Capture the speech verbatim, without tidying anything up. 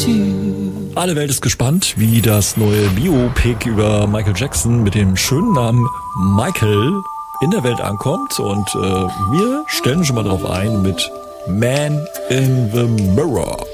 Alle Welt ist gespannt, wie das neue Biopic über Michael Jackson mit dem schönen Namen Michael in der Welt ankommt. Und äh, wir stellen uns schon mal drauf ein mit Man in the Mirror.